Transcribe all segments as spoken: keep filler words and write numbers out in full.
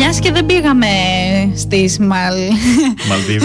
Μιας και δεν πήγαμε στις Μαλ... Μαλδίβες.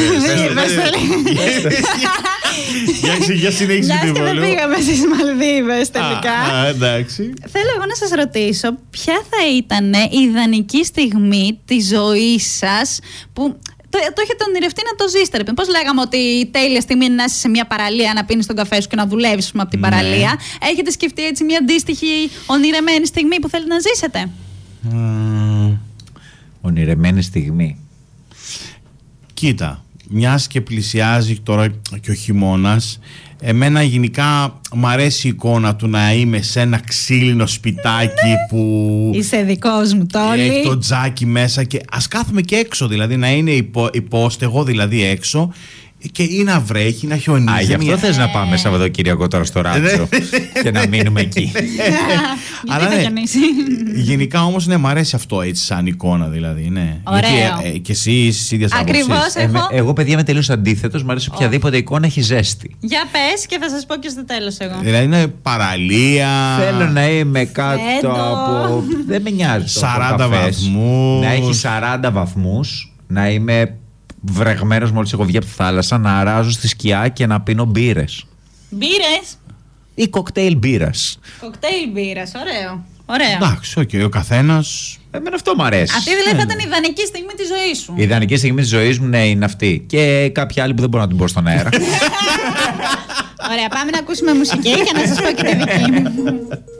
Για συνέχιση Μιας την και δεν βόλιο. πήγαμε στις Μαλδίβες τελικά. Α, εντάξει. Θέλω εγώ να σας ρωτήσω ποια θα ήταν η ιδανική στιγμή της ζωής σας που το, το έχετε ονειρευτεί να το ζήσετε. Ρε. Πώς λέγαμε ότι η τέλεια στιγμή είναι να είσαι σε μια παραλία, να πίνεις τον καφέ σου και να δουλεύεις από την Ναι. παραλία. Έχετε σκεφτεί έτσι μια αντίστοιχη ονειρεμένη στιγμή που θέλετε να ζήσετε? Μμμ. Ονειρεμένη στιγμή. Κοίτα, μιας και πλησιάζει τώρα και ο χειμώνας, εμένα γενικά μ' αρέσει η εικόνα του να είμαι σε ένα ξύλινο σπιτάκι που Είσαι δικός μου, Τόλι. έχει το τζάκι μέσα και ας κάθομαι και έξω, δηλαδή να είναι υπό, υπόστεγο, δηλαδή έξω, και ή να βρέχει, να χιονίζει. Α, γι' αυτό μια- θες να πάμε Σαββατοκύριακο τώρα στο Ράτσο και να μείνουμε εκεί. Γιατί Αλλά θα ναι. γιονίσει. Γενικά όμως ναι, μ' αρέσει αυτό έτσι σαν εικόνα, δηλαδή. Ναι. Ωραίο. Γιατί ε, ε, και εσύ είσαι ίδιας Ακριβώς. άποψης. Ε, με- Εγώ- εγώ, παιδιά, είμαι τελείως αντίθετος. Μ' αρέσει οποιαδήποτε εικόνα έχει ζέστη. Για πες και θα σας πω και στο τέλος εγώ. Δηλαδή είναι παραλία. Θέλω να είμαι κάτω Φέντο. από. Δεν με νοιάζει. τόσο σαράντα ο καφές. βαθμούς. Να έχει σαράντα βαθμούς. Να είμαι βρεγμένος μόλις έχω βγει από τη θάλασσα. Να αράζω στη σκιά και να πίνω μπύρες. Μπύρες. Ή κοκτέιλ μπύρας. Κοκτέιλ μπύρας, ωραίο. Ωραίο. Εντάξει, οκ, ο καθένας. Εμένα αυτό μου αρέσει. Αυτή δηλαδή θα ήταν η ιδανική στιγμή της ζωής σου. Η ιδανική στιγμή της ζωής μου, ναι, είναι αυτή. Και κάποια άλλη που δεν μπορώ να την πω στον αέρα. Ωραία, πάμε να ακούσουμε μουσική και να σας πω και τη δική μου.